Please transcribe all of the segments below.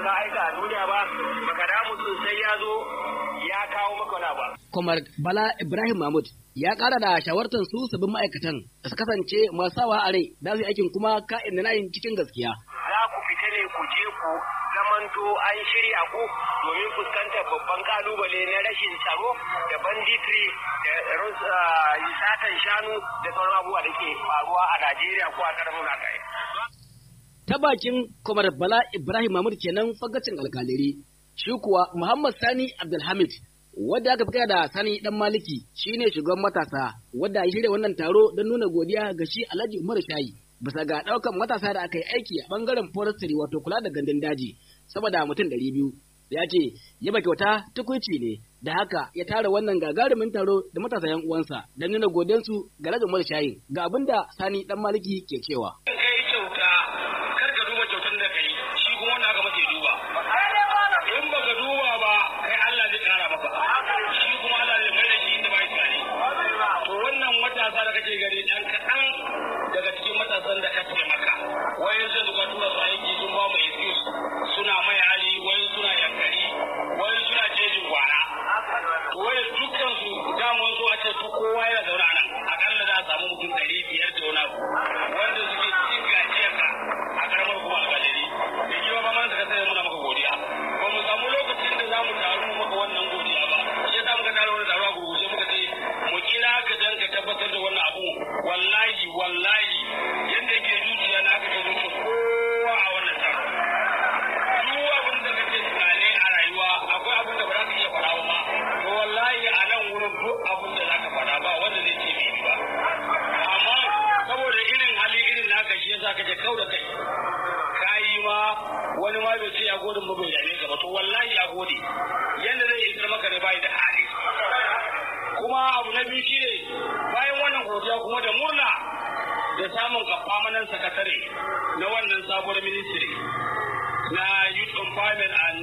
ka aika a duniya ba baka da mutum sai ya zo ya kawo maka na ba. Kwamar Bala Ibrahim Mahmud ya ƙara da shawartar su sabbin ma'aikatan da su kasance masu sawa a rai da su yi aikin kuma ka'in da na'in cikin gaskiya. Za ku fita ne ku je ku zamanto an shirya ku domin fuskantar babban kalubale na rashin tsaro da banditry da satan shanu da sauran abubuwa da ke faruwa a Najeriya ko a ƙarfin haka. Ta bakin Kwamar Bala Ibrahim Mahmud kenan fagacin alkaliri. Shi kuwa Muhammad Sani Abdulhamid wadda aka fi da Sani Dan Maliki shine shugaban matasa wadda ya shirya wannan taro don nuna godiya ga shi Alhaji Umar Shayi bisa ga ɗaukan matasa da aka yi aiki a bangaren forestry wato kula da gandun daji saboda mutum 200. Ya ce yaba kyauta tukuici ne da haka ya tara wannan gagarumin taro da matasa yan uwansa don nuna godiyansu ga Alhaji Umar Shayi ga abinda Sani Dan Maliki ke cewa. wani ma bai ce ya gode mu bai dame ka ba to wallahi ya gode yanda zai isar maka ne bai da hali. Kuma abu na biyu shine bayan wannan godiya kuma da murna da samun kafamanan sakatare na wannan sabuwar ministry na youth empowerment and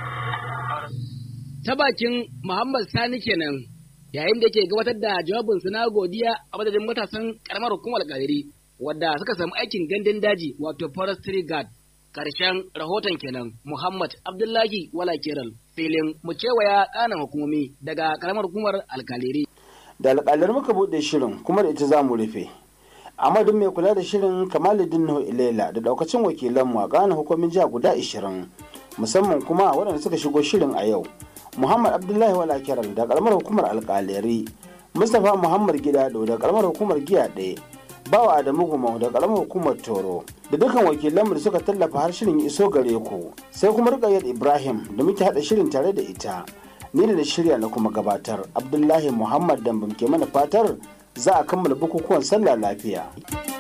ta bakin Muhammad Sani kenan yayin da ke gabatar da jawabinsu na godiya a madadin matasan karamar hukumar Kadiri wadda suka samu aikin gandun daji wato forestry guard. Karshen rahoton kenan Muhammad Abdullahi Wala Kiral filin mu kewaya kanan hukumomi daga karamar hukumar Alkaliri. Da alƙalar muka buɗe shirin kuma da ita za mu rufe. Amadun mai kula da shirin Kamaluddin Nuhu Ilela da daukacin wakilanmu a kanan hukumin jiha guda 20 musamman kuma waɗanda suka shigo shirin a yau. Muhammad Abdullahi Wala Kiral da karamar hukumar Alkaliri, Mustapha Muhammad Gidado da karamar hukumar Giya ɗaya, Bawa Adamu Gumau da karamar hukumar Toro da dukkan wakilanmu da suka tallafa har shirin iso gare ku, sai kuma Ruqayyat Ibrahim da muke haɗa shirin tare da ita. Ni da shirya na kuma gabatar Abdullahi Muhammad Dambam ke mana fatar za a kammala bukukuwan sallah lafiya.